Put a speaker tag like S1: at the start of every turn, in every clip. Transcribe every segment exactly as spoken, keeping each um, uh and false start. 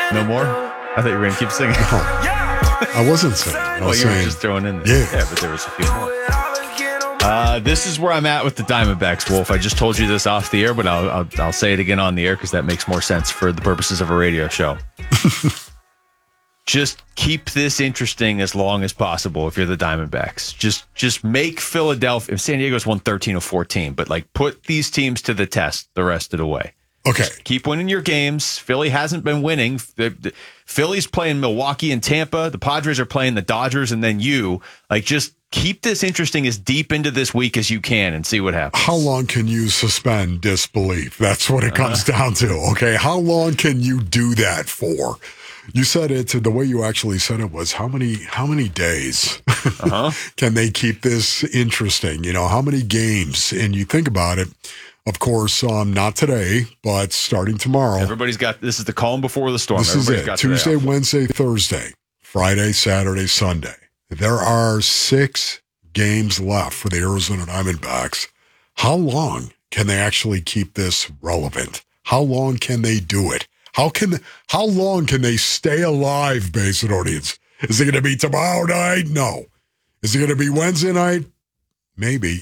S1: No more? I thought you were going to keep singing.
S2: No, I wasn't singing. I
S1: well,
S2: was
S1: you
S2: saying,
S1: were just throwing in there.
S2: Yeah.
S1: Yeah, but there was a few more. Uh, this is where I'm at with the Diamondbacks, Wolf. I just told you this off the air, but I'll I'll, I'll say it again on the air because that makes more sense for the purposes of a radio show. Just keep this interesting as long as possible if you're the Diamondbacks. Just just make Philadelphia, if San Diego's won thirteen of fourteen, but like put these teams to the test the rest of the way.
S2: okay.
S1: Just keep winning your games. Philly hasn't been winning. The, the, Philly's playing Milwaukee and Tampa. The Padres are playing the Dodgers and then you. Like just keep this interesting as deep into this week as you can and see what happens.
S2: How long can you suspend disbelief? That's what it comes uh, down to. Okay. How long can you do that for? You said it, the way you actually said it was how many how many days uh-huh. can they keep this interesting? You know, how many games? And you think about it, of course, um, not today, but starting tomorrow.
S1: Everybody's got, this is the calm before the storm.
S2: This
S1: Everybody's
S2: is it.
S1: got
S2: Tuesday, Wednesday, Thursday, Friday, Saturday, Sunday. There are six games left for the Arizona Diamondbacks. How long can they actually keep this relevant? How long can they do it? How can how long can they stay alive, Basin audience? Is it going to be tomorrow night? No. Is it going to be Wednesday night? Maybe.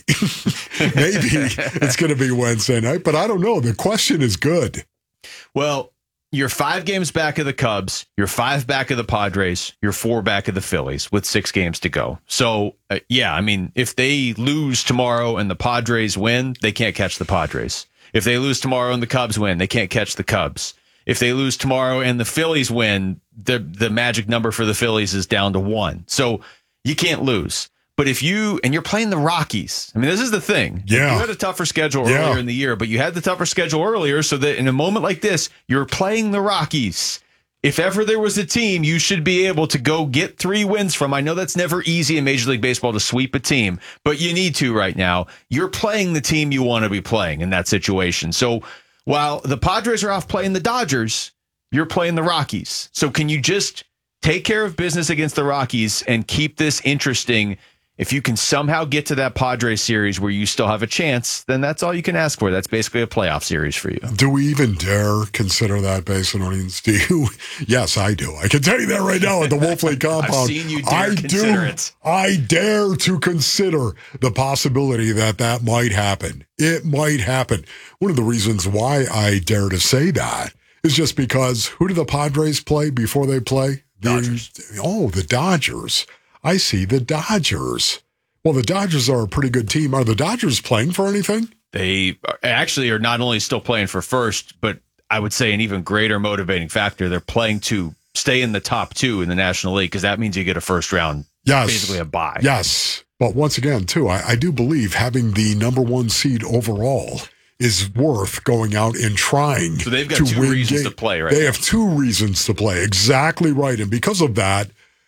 S2: Maybe it's going to be Wednesday night, but I don't know. The question is good.
S1: Well, you're five games back of the Cubs. You're five back of the Padres. You're four back of the Phillies with six games to go. So, uh, yeah, I mean, if they lose tomorrow and the Padres win, they can't catch the Padres. If they lose tomorrow and the Cubs win, they can't catch the Cubs. If they lose tomorrow and the Phillies win, the the magic number for the Phillies is down to one. So you can't lose. But if you, and you're playing the Rockies, I mean, this is the thing.
S2: Yeah.
S1: You had a tougher schedule
S2: yeah.
S1: earlier in the year, but you had the tougher schedule earlier so that in a moment like this, you're playing the Rockies. If ever there was a team you should be able to go get three wins from, I know that's never easy in Major League Baseball to sweep a team, but you need to right now. You're playing the team you want to be playing in that situation. So while the Padres are off playing the Dodgers, you're playing the Rockies. So can you just take care of business against the Rockies and keep this interesting? If you can somehow get to that Padres series where you still have a chance, then that's all you can ask for. That's basically a playoff series for you.
S2: Do we even dare consider that, Basin audience? Do you? Yes, I do. I can tell you that right now at the Wolf Lake compound.
S1: I've seen you dare
S2: I
S1: consider
S2: do.
S1: it.
S2: I dare to consider the possibility that that might happen. It might happen. One of the reasons why I dare to say that is just because who do the Padres play before they play?
S1: Dodgers.
S2: The, oh, the Dodgers. I see the Dodgers. Well, the Dodgers are a pretty good team. Are the Dodgers playing for anything?
S1: They actually are not only still playing for first, but I would say an even greater motivating factor. They're playing to stay in the top two in the National League because that means you get a first round,
S2: yes.
S1: basically a bye.
S2: Yes. But once again, too, I, I do believe having the number one seed overall is worth going out and trying
S1: So they've got
S2: to
S1: two
S2: win
S1: reasons
S2: game.
S1: to play, right?
S2: They
S1: now.
S2: have two reasons to play. Exactly right. And because of that,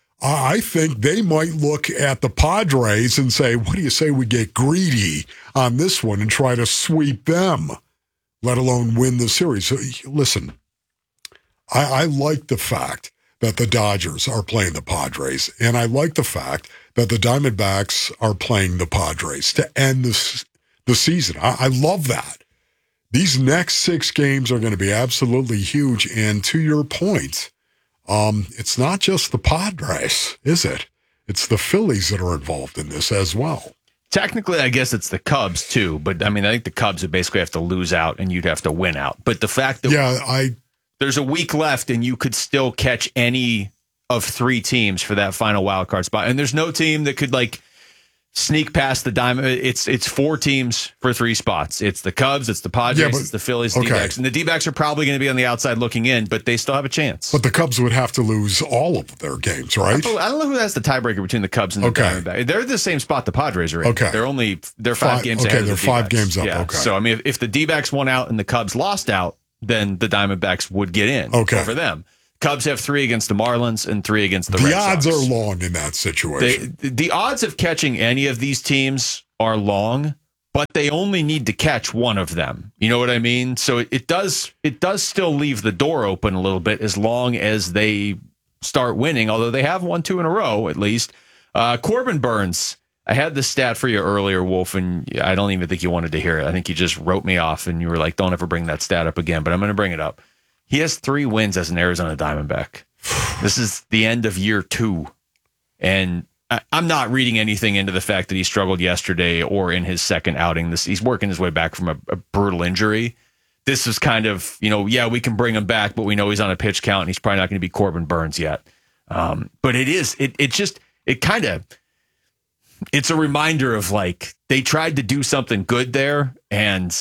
S2: I think they might look at the Padres and say, what do you say we get greedy on this one and try to sweep them, let alone win the series? So, listen, I, I like the fact that the Dodgers are playing the Padres, and I like the fact that the Diamondbacks are playing the Padres to end this, the season. I, I love that. These next six games are going to be absolutely huge, and to your point, Um, it's not just the Padres, is it? It's the Phillies that are involved in this as well.
S1: Technically, I guess it's the Cubs, too. But, I mean, I think the Cubs would basically have to lose out and you'd have to win out. But the fact that
S2: yeah, I
S1: there's a week left and you could still catch any of three teams for that final wild card spot. And there's no team that could, like, sneak past the Diamond. It's it's four teams for three spots. It's the Cubs, it's the Padres,
S2: yeah, but,
S1: it's the Phillies,
S2: okay.
S1: D-backs. And the D-backs are probably going to be on the outside looking in, but they still have a chance.
S2: But the Cubs would have to lose all of their games, right?
S1: I don't know who has the tiebreaker between the Cubs and the
S2: okay.
S1: Diamondbacks. They're the same spot the Padres are in.
S2: Okay.
S1: They're only they're five, five games
S2: okay,
S1: ahead of
S2: they're
S1: the
S2: five
S1: D-backs.
S2: games up.
S1: Yeah.
S2: Okay.
S1: So, I mean, if, if the D-backs won out and the Cubs lost out, then the Diamondbacks would get in.
S2: Okay.
S1: So for them. Cubs have three against the Marlins and three against the,
S2: the
S1: Red
S2: odds
S1: Sox.
S2: are long in that situation.
S1: They, the odds of catching any of these teams are long, but they only need to catch one of them. You know what I mean? So it, it does it does still leave the door open a little bit as long as they start winning, although they have won two in a row at least. Uh, Corbin Burns, I had this stat for you earlier, Wolf, and I don't even think you wanted to hear it. I think you just wrote me off and you were like, don't ever bring that stat up again, but I'm going to bring it up. He has three wins as an Arizona Diamondback. This is the end of year two. And I, I'm not reading anything into the fact that he struggled yesterday or in his second outing. This He's working his way back from a, a brutal injury. This is kind of, you know, yeah, we can bring him back, but we know he's on a pitch count and he's probably not going to be Corbin Burnes yet. Um, but it is, it, it just, it kind of, it's a reminder of like, they tried to do something good there and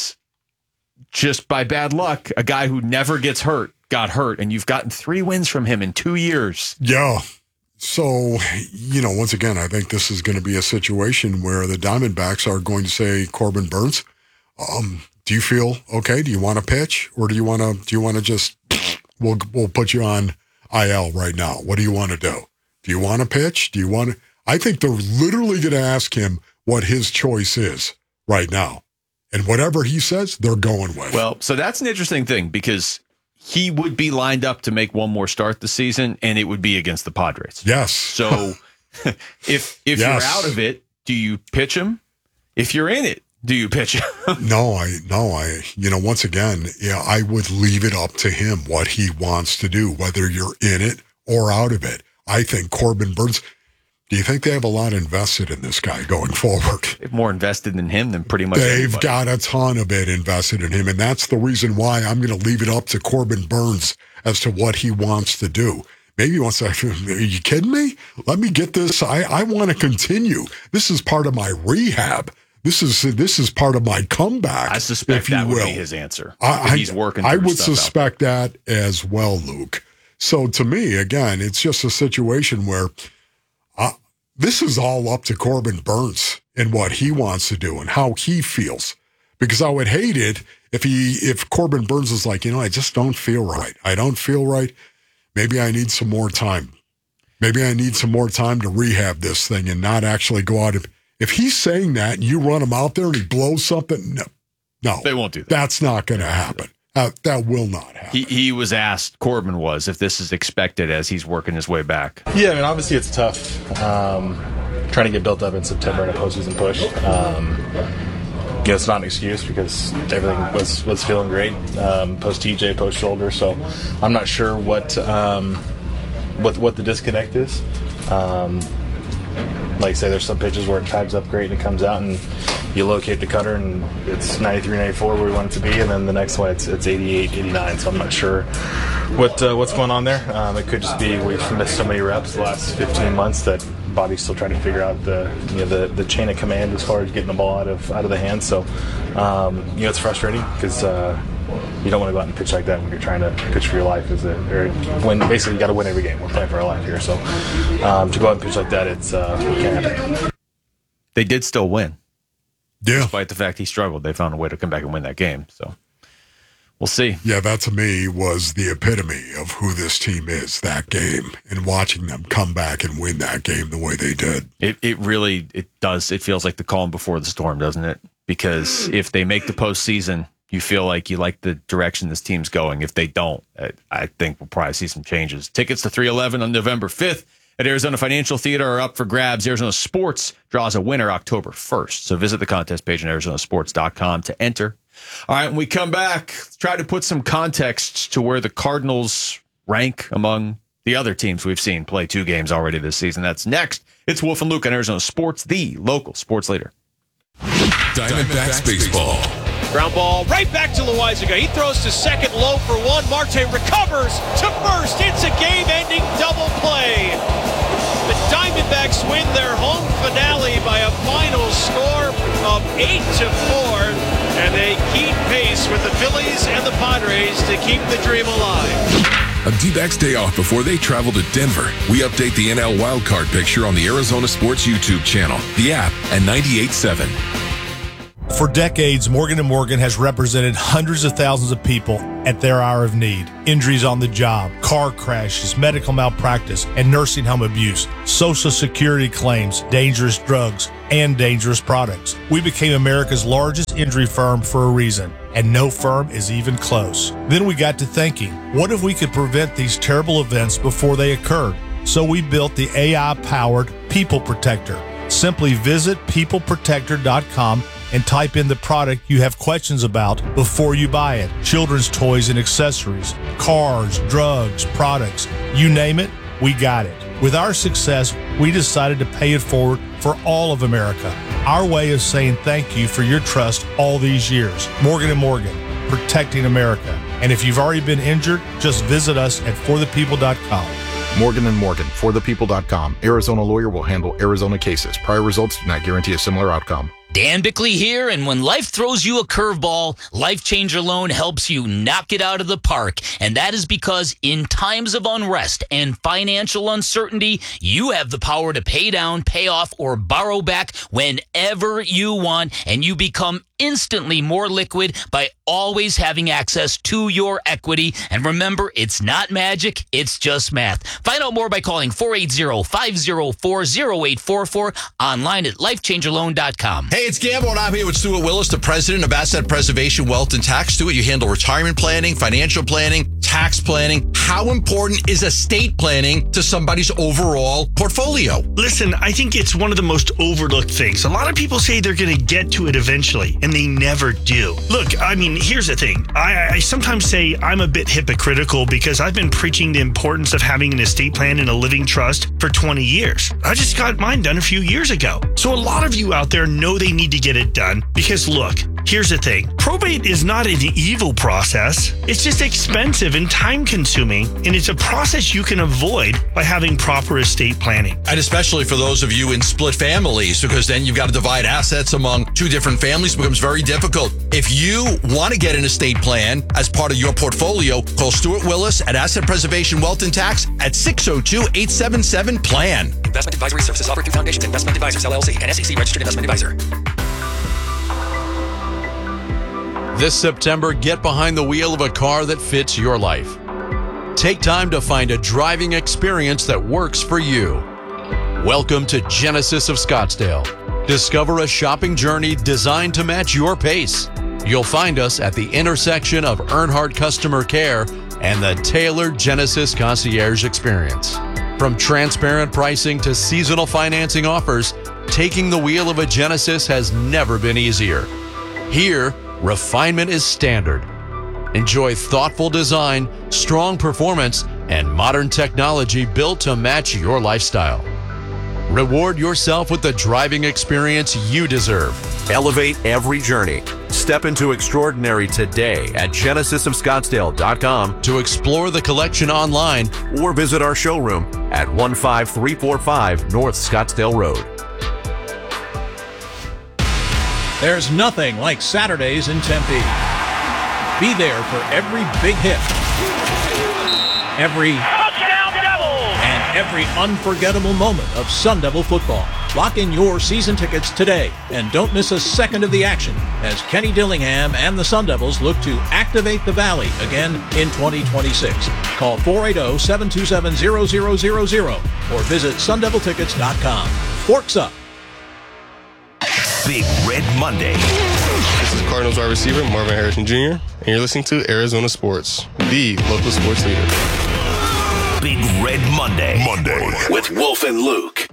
S1: just by bad luck, a guy who never gets hurt got hurt, and you've gotten three wins from him in two years.
S2: Yeah. So, you know, once again, I think this is going to be a situation where the Diamondbacks are going to say, Corbin Burnes, um, do you feel okay? Do you want to pitch, or do you want to? Do you want to just? We'll we'll put you on I L right now. What do you want to do? Do you want to pitch? Do you want to? I think they're literally going to ask him what his choice is right now, and whatever he says, they're going with.
S1: Well, so that's an interesting thing because he would be lined up to make one more start this season, and it would be against the Padres.
S2: Yes.
S1: So if if
S2: yes.
S1: you're out of it, do you pitch him? If you're in it, do you pitch him?
S2: no, I no, I you know, once again, yeah, I would leave it up to him what he wants to do, whether you're in it or out of it. I think Corbin Burnes. Do you think they have a lot invested in this guy going forward?
S1: They've more invested in him than pretty much
S2: They've
S1: anybody.
S2: got a ton of it invested in him, and that's the reason why I'm going to leave it up to Corbin Burnes as to what he wants to do. Maybe he wants to, are you kidding me? Let me get this. I, I want to continue. This is part of my rehab. This is this is part of my comeback.
S1: I suspect
S2: if you
S1: that would
S2: will.
S1: be his answer.
S2: I,
S1: he's working.
S2: I
S1: through
S2: would
S1: stuff
S2: suspect that as well, Luke. So to me, again, it's just a situation where uh, this is all up to Corbin Burnes and what he wants to do and how he feels. Because I would hate it if he if Corbin Burnes is like, you know, I just don't feel right. I don't feel right. Maybe I need some more time. Maybe I need some more time to rehab this thing and not actually go out and. If he's saying that and you run him out there and he blows something, no, no,
S1: they won't do that.
S2: That's not going to happen. Uh, that will not happen.
S1: He he was asked, Corbin was, if this is expected as he's working his way back.
S3: Yeah, I mean, obviously it's tough um, trying to get built up in September in a postseason push. Um, you know, it's not an excuse because everything was, was feeling great um, post T J, post shoulder. So I'm not sure what um, what what the disconnect is. Um, Like I say, there's some pitches where it tags up great and it comes out and you locate the cutter and it's ninety-three, ninety-four where we want it to be, and then the next one it's it's eighty-eight, eighty-nine. So I'm not sure what uh, what's going on there. Um, it could just be we've missed so many reps the last fifteen months that Bobby's still trying to figure out the you know the, the chain of command as far as getting the ball out of out of the hands. So um, you know it's frustrating because uh, you don't want to go out and pitch like that when you're trying to pitch for your life. Is it or when basically you got to win every game. We're playing for our life here, so um, to go out and pitch like that, it's uh, it can't happen.
S1: They did still win.
S2: Yeah.
S1: Despite the fact he struggled, they found a way to come back and win that game. So we'll see.
S2: Yeah, that to me was the epitome of who this team is, that game, and watching them come back and win that game the way they did.
S1: It it really, it does. It feels like the calm before the storm, doesn't it? Because if they make the postseason, you feel like you like the direction this team's going. If they don't, I think we'll probably see some changes. Tickets to three eleven on November fifth at Arizona Financial Theater are up for grabs. Arizona Sports draws a winner October first. So visit the contest page on arizona sports dot com to enter. All right, when we come back, let's try to put some context to where the Cardinals rank among the other teams we've seen play two games already this season. That's next. It's Wolf and Luke on Arizona Sports, the local sports leader.
S4: Diamondbacks baseball.
S5: Ground ball right back to Loaisiga. He throws to second, low for one. Marte recovers to first. It's a game-ending double play. The Diamondbacks win their home finale by a final score of eight to four, and they keep pace with the Phillies and the Padres to keep the dream alive.
S4: On D-backs day off before they travel to Denver, we update the N L wildcard picture on the Arizona Sports YouTube channel, the app, and ninety-eight point seven.
S6: For decades, Morgan and Morgan has represented hundreds of thousands of people at their hour of need. Injuries on the job, car crashes, medical malpractice, and nursing home abuse, Social Security claims, dangerous drugs, and dangerous products. We became America's largest injury firm for a reason, and no firm is even close. Then we got to thinking, what if we could prevent these terrible events before they occurred? So we built the A I-powered People Protector. Simply visit people protector dot com and type in the product you have questions about before you buy it. Children's toys and accessories, cars, drugs, products, you name it, we got it. With our success, we decided to pay it forward for all of America. Our way of saying thank you for your trust all these years. Morgan and Morgan, protecting America. And if you've already been injured, just visit us at for the people dot com.
S7: Morgan and Morgan, for the people dot com. Arizona lawyer will handle Arizona cases. Prior results do not guarantee a similar outcome.
S8: Dan Bickley here, and when life throws you a curveball, Life Changer Loan helps you knock it out of the park. And that is because in times of unrest and financial uncertainty, you have the power to pay down, pay off, or borrow back whenever you want, and you become instantly more liquid by always having access to your equity. And remember, it's not magic, it's just math. Find out more by calling four eight zero, five zero four, zero eight four four, online at life changer loan dot com.
S9: Hey, it's Gamble, and I'm here with Stuart Willis, the president of Asset Preservation Wealth and Tax. Stuart, you handle retirement planning, financial planning, tax planning. How important is estate planning to somebody's overall portfolio?
S10: Listen, I think it's one of the most overlooked things. A lot of people say they're going to get to it eventually, and they never do. Look, I mean, here's the thing. I, I sometimes say I'm a bit hypocritical because I've been preaching the importance of having an estate plan and a living trust for twenty years. I just got mine done a few years ago. So a lot of you out there know they need to get it done because, look, here's the thing. Probate is not an evil process. It's just expensive and time-consuming, and it's a process you can avoid by having proper estate planning.
S9: And especially for those of you in split families, because then you've got to divide assets among two different families. It becomes very difficult. If you want to get an estate plan as part of your portfolio, call Stuart Willis at Asset Preservation Wealth and Tax at six oh two, eight seven seven, P L A N.
S11: Investment advisory services offered through Foundations Investment Advisors, L L C, and S E C registered investment advisor.
S12: This September, get behind the wheel of a car that fits your life. Take time to find a driving experience that works for you. Welcome to Genesis of Scottsdale. Discover a shopping journey designed to match your pace. You'll find us at the intersection of Earnhardt Customer Care and the tailored Genesis Concierge Experience. From transparent pricing to seasonal financing offers, taking the wheel of a Genesis has never been easier. Here, refinement is standard. Enjoy thoughtful design, strong performance, and modern technology built to match your lifestyle. Reward yourself with the driving experience you deserve.
S13: Elevate every journey. Step into extraordinary today at genesis of scottsdale dot com
S12: to explore the collection online
S13: or visit our showroom at one five three four five North Scottsdale Road.
S5: There's nothing like Saturdays in Tempe. Be there for every big hit, every touchdown Devils, and every unforgettable moment of Sun Devil football. Lock in your season tickets today and don't miss a second of the action as Kenny Dillingham and the Sun Devils look to activate the Valley again in twenty twenty-six. Call four eight zero, seven two seven, zero zero zero zero or visit sun devil tickets dot com. Forks up.
S14: Big Red Monday.
S15: This is Cardinals wide receiver Marvin Harrison Junior, and you're listening to Arizona Sports, the local sports leader.
S14: Big Red Monday. Monday with Wolf and Luke.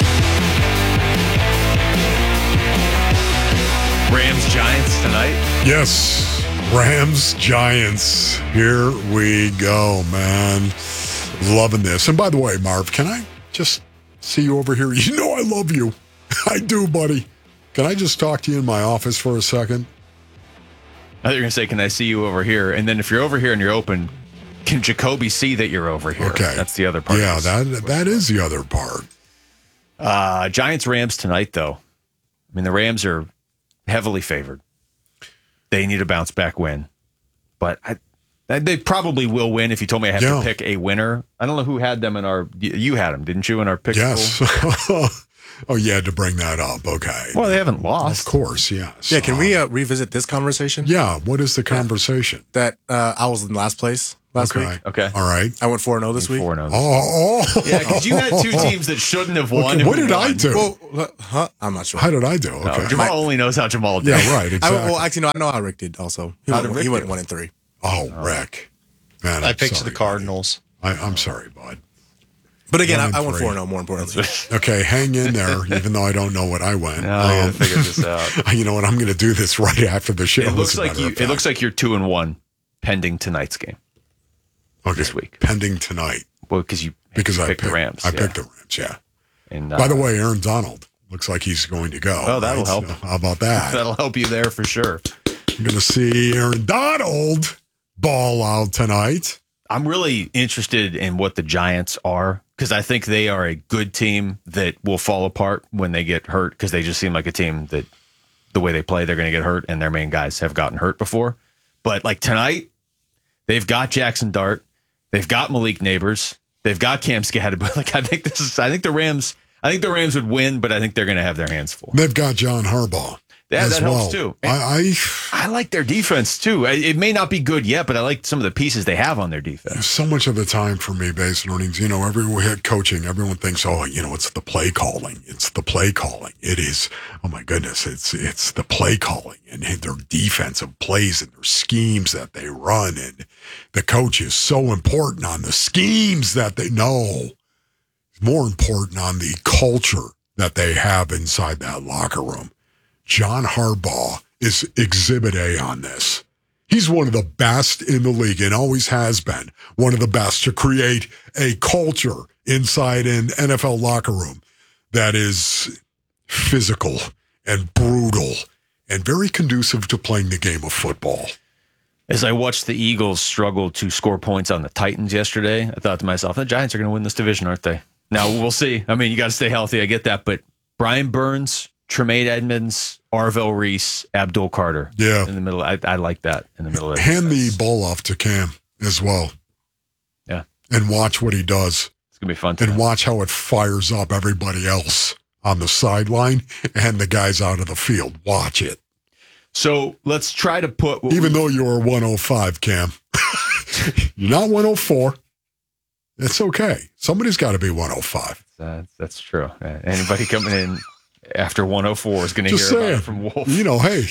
S1: Rams Giants tonight.
S2: Yes, Rams Giants. Here we go, man. Loving this. And by the way, Marv, can I just see you over here? You know I love you. I do, buddy. Can I just talk to you in my office for a second?
S1: I thought you were going to say, can I see you over here? And then if you're over here and you're open, can Jacoby see that you're over here?
S2: Okay.
S1: That's the other part.
S2: Yeah, that that is the other part.
S1: Uh, Giants-Rams tonight, though. I mean, the Rams are heavily favored. They need a bounce-back win. But I, they probably will win if you told me I had
S2: yeah.
S1: to pick a winner. I don't know who had them in our... You had them, didn't you, in our pick?
S2: Yes. Oh, you had to bring that up. Okay.
S1: Well, they haven't lost.
S2: Of course, yes.
S16: Yeah, can we uh, revisit this conversation?
S2: Yeah, what is the conversation?
S16: That uh, I was in last place last
S2: okay.
S16: week.
S1: Okay.
S2: All right.
S16: I went four and oh this week.
S1: four and oh.
S2: Oh, oh.
S1: Yeah, because you had two teams that shouldn't have won.
S2: Okay, what did
S1: won.
S2: I do?
S16: Well, huh? I'm not sure.
S2: How did I do? Okay.
S1: No, Jamal only knows how Jamal did.
S2: Yeah, right, exactly.
S16: I, well, actually, no, I know how Rick did also. He,
S1: how
S16: went,
S1: did
S16: he
S1: Rick
S16: went
S1: do?
S16: one and three.
S2: Oh, Rick. Man,
S3: I
S2: I'm
S3: picked
S2: sorry,
S3: the Cardinals.
S2: I, I'm sorry, bud.
S16: But again,
S2: One
S16: I, I
S2: and
S16: went
S2: three.
S16: four and oh more importantly.
S2: Okay, hang in there, even though I don't know what I went.
S1: No, I gotta figure this out.
S2: You know what? I'm going to do this right after the show.
S1: It looks
S2: as a
S1: like
S2: matter
S1: you.
S2: of
S1: It
S2: fact.
S1: looks like you're two and one, pending tonight's game.
S2: Okay,
S1: this week.
S2: pending tonight.
S1: Well, because you
S2: because
S1: you
S2: I
S1: picked
S2: picked
S1: the Rams.
S2: I
S1: yeah.
S2: picked the Rams. Yeah.
S1: And
S2: By the
S1: uh,
S2: way, Aaron Donald looks like he's going to go.
S1: Oh, that'll
S2: right?
S1: help.
S2: So how about that?
S1: That'll help you there for sure.
S2: You're going to see Aaron Donald ball out tonight.
S1: I'm really interested in what the Giants are because I think they are a good team that will fall apart when they get hurt because they just seem like a team that the way they play, they're going to get hurt, and their main guys have gotten hurt before. But like tonight, they've got Jackson Dart, they've got Malik Neighbors, they've got Cam Skadden. But like I think this is, I think the Rams, I think the Rams would win, but I think they're going to have their hands full.
S2: They've got John Harbaugh.
S1: Yeah,
S2: as
S1: that
S2: well.
S1: helps too.
S2: I, I
S1: I like their defense too. It may not be good yet, but I like some of the pieces they have on their defense.
S2: So much of the time for me, base earnings, you know, everyone head coaching, everyone thinks, oh, you know, it's the play calling. It's the play calling. It is, oh my goodness, it's it's the play calling and their defensive plays and their schemes that they run. And the coach is so important on the schemes that they know. More important on the culture that they have inside that locker room. John Harbaugh is exhibit A on this. He's one of the best in the league and always has been one of the best to create a culture inside an N F L locker room that is physical and brutal and very conducive to playing the game of football.
S1: As I watched the Eagles struggle to score points on the Titans yesterday, I thought to myself, the Giants are going to win this division, aren't they? Now, we'll see. I mean, you got to stay healthy. I get that. But Brian Burns, Tremaine Edmonds, Arvell Reese, Abdul Carter.
S2: Yeah.
S1: In the middle. I, I like that in the middle of it.
S2: Hand the ball off to Cam as well.
S1: Yeah.
S2: And watch what he does.
S1: It's going to be fun.
S2: And watch how it fires up everybody else on the sideline and the guys out of the field. Watch it.
S1: So let's try to put...
S2: Even though you're one oh five, Cam. You're not one oh four. It's okay. Somebody's got to be one oh five.
S1: Uh, that's true. Uh, anybody coming in after one oh four is going to hear
S2: Just
S1: about
S2: saying.
S1: it from Wolf.
S2: You know, hey,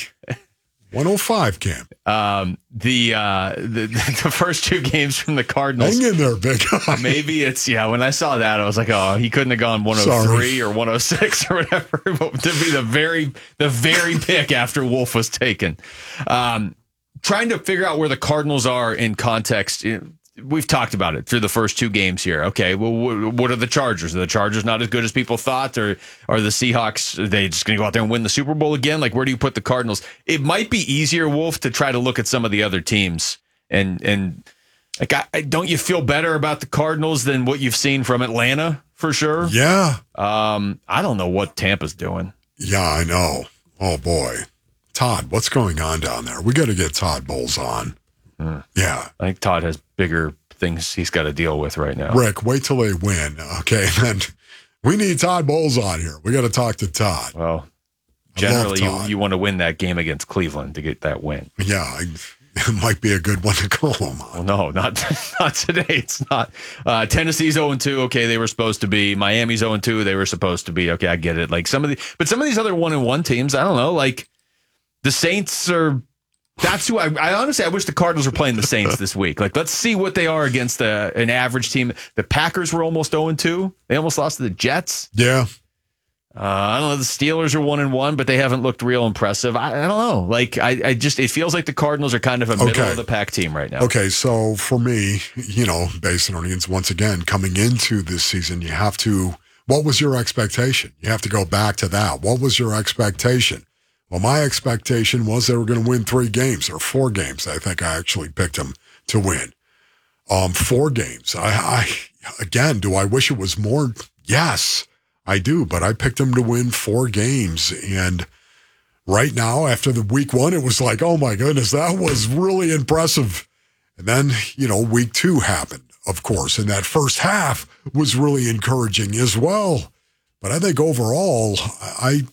S2: one oh five, Cam.
S1: Um, the, uh, the the first two games from the Cardinals.
S2: Hang in there, big guy.
S1: Maybe it's, yeah, when I saw that, I was like, oh, he couldn't have gone one oh three
S2: Sorry.
S1: or one oh six or whatever. But to be the very, the very pick after Wolf was taken. Um, trying to figure out where the Cardinals are in context. We've talked about it through the first two games here. Okay, well, what are the Chargers? Are the Chargers not as good as people thought? Or are the Seahawks, are they just going to go out there and win the Super Bowl again? Like, where do you put the Cardinals? It might be easier, Wolf, to try to look at some of the other teams. And, and like, I, I, don't you feel better about the Cardinals than what you've seen from Atlanta, for sure?
S2: Yeah.
S1: Um, I don't know what Tampa's doing.
S2: Yeah, I know. Oh, boy. Todd, what's going on down there? We got to get Todd Bowles on.
S1: Hmm.
S2: Yeah.
S1: I think Todd has bigger things he's got to deal with right now.
S2: Rick, wait till they win. Okay, then we need Todd Bowles on here. We got to talk to Todd.
S1: Well,
S2: I
S1: generally,
S2: love
S1: you,
S2: Todd.
S1: you want to win that game against Cleveland to get that win.
S2: Yeah, I, it might be a good one to call him on.
S1: Well, no, not not today. It's not. Uh, Tennessee's oh and two. Okay, they were supposed to be. Miami's oh and two. They were supposed to be. Okay, I get it. Like some of the, but some of these other one and one teams, I don't know. Like the Saints are. That's who I, I honestly, I wish the Cardinals were playing the Saints this week. Like, let's see what they are against a, an average team. The Packers were almost oh and two. They almost lost to the Jets.
S2: Yeah.
S1: Uh, I don't know. The Steelers are one and one, but they haven't looked real impressive. I, I don't know. Like, I, I just, it feels like the Cardinals are kind of a middle
S2: Okay.
S1: of the pack team right now.
S2: Okay, so for me, you know, based on audience, once again, coming into this season, you have to, what was your expectation? You have to go back to that. What was your expectation? Well, my expectation was they were going to win three games or four games. I think I actually picked them to win. Um, four games. I, I again, do I wish it was more? Yes, I do. But I picked them to win four games. And right now, after the week one, it was like, oh my goodness, that was really impressive. And then, you know, week two happened, of course. And that first half was really encouraging as well. But I think overall, I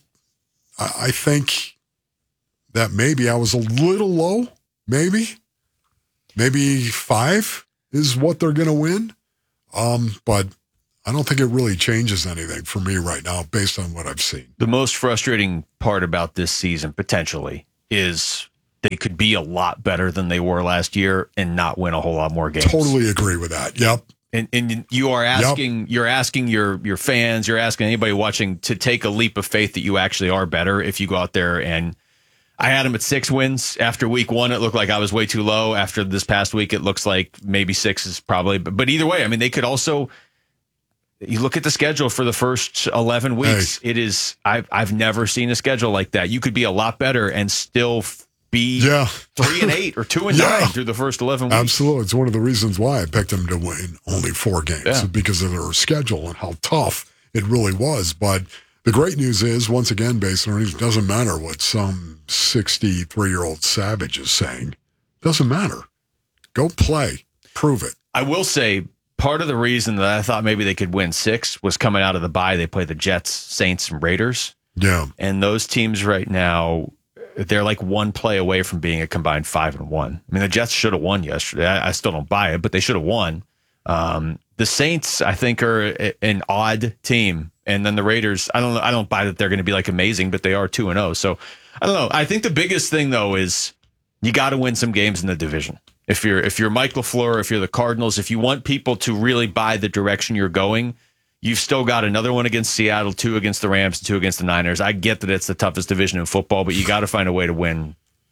S2: I think that maybe I was a little low, maybe. Maybe five is what they're going to win. Um, but I don't think it really changes anything for me right now based on what I've seen.
S1: The most frustrating part about this season, potentially, is they could be a lot better than they were last year and not win a whole lot more games.
S2: Totally agree with that. Yep.
S1: And and you are asking yep. you're asking your your fans, you're asking anybody watching to take a leap of faith that you actually are better if you go out there. And I had them at six wins after week one. It looked like I was way too low. After this past week, it looks like maybe six is probably. But, but either way, I mean, they could also. You look at the schedule for the first eleven weeks. Hey. It is I've I've never seen a schedule like that. You could be a lot better and still be
S2: yeah.
S1: three and eight or two and yeah. nine through the first eleven weeks.
S2: Absolutely. It's one of the reasons why I picked them to win only four games
S1: yeah.
S2: because of their schedule and how tough it really was. But the great news is, once again, based on it doesn't matter what some sixty-three-year-old savage is saying. Doesn't matter. Go play. Prove it.
S1: I will say part of the reason that I thought maybe they could win six was coming out of the bye. They played the Jets, Saints, and Raiders.
S2: Yeah.
S1: And those teams right now, they're like one play away from being a combined five and one. I mean, the Jets should have won yesterday. I, I still don't buy it, but they should have won. Um, the Saints, I think, are a, an odd team, and then the Raiders. I don't. I don't buy that they're going to be like amazing, but they are two and zero. So I don't know. I think the biggest thing though is you got to win some games in the division. If you're if you're Mike LaFleur, if you're the Cardinals, if you want people to really buy the direction you're going. You've still got another one against Seattle, two against the Rams, and two against the Niners. I get that it's the toughest division in football, but you got to find a way to win